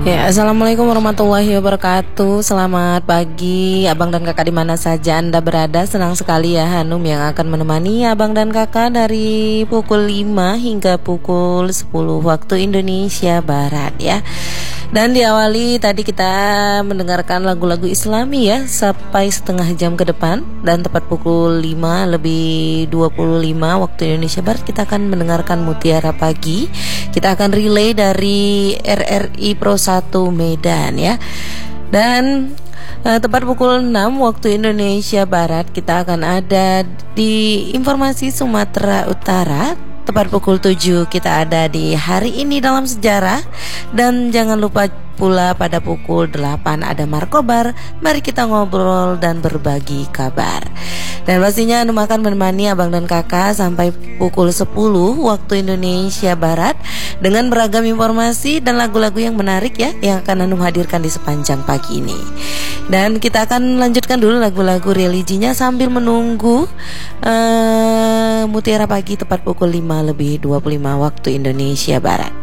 Ya, assalamualaikum warahmatullahi wabarakatuh. Selamat pagi, abang dan kakak di mana saja Anda berada. Senang sekali ya Hanum yang akan menemani abang dan kakak dari pukul 5 hingga pukul 10 waktu Indonesia Barat ya. Dan diawali tadi kita mendengarkan lagu-lagu Islami ya sampai setengah jam ke depan. Dan tepat pukul 5 lebih 25 waktu Indonesia Barat kita akan mendengarkan Mutiara Pagi. Kita akan relay dari RRI Pro 1 Medan ya. Dan tepat pukul 6 waktu Indonesia Barat kita akan ada di Informasi Sumatera Utara. Tepat pukul 7 kita ada di Hari Ini Dalam Sejarah. Dan jangan lupa pula pada pukul 8 ada Markobar. Mari kita ngobrol dan berbagi kabar. Dan pastinya Anum akan menemani abang dan kakak sampai pukul 10 waktu Indonesia Barat dengan beragam informasi dan lagu-lagu yang menarik ya yang akan Anum hadirkan di sepanjang pagi ini. Dan kita akan lanjutkan dulu lagu-lagu religinya sambil menunggu Mutiara Pagi tepat pukul 5 lebih 25 waktu Indonesia Barat.